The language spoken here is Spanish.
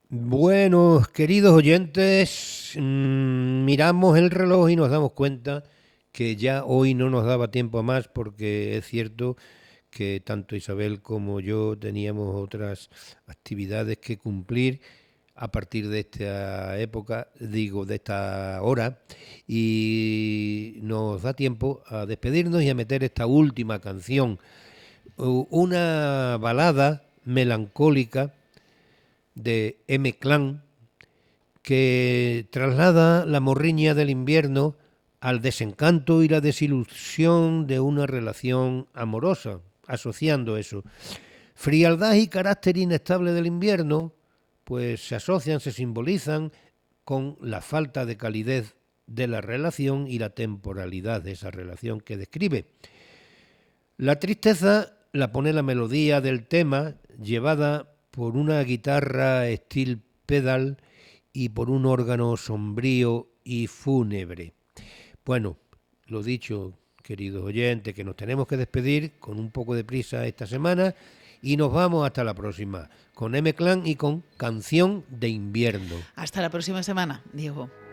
Bueno, queridos oyentes, miramos el reloj y nos damos cuenta que ya hoy no nos daba tiempo a más porque es cierto que tanto Isabel como yo teníamos otras actividades que cumplir a partir de esta época, digo, de esta hora, y nos da tiempo a despedirnos y a meter esta última canción, una balada melancólica de M-Clan que traslada la morriña del invierno al desencanto y la desilusión de una relación amorosa, asociando eso. Frialdad y carácter inestable del invierno, pues se asocian, se simbolizan con la falta de calidez de la relación y la temporalidad de esa relación que describe. La tristeza la pone la melodía del tema, llevada por una guitarra steel pedal y por un órgano sombrío y fúnebre. Bueno, lo dicho, queridos oyentes, que nos tenemos que despedir con un poco de prisa esta semana y nos vamos hasta la próxima con M-Clan y con Canción de Invierno. Hasta la próxima semana, Diego.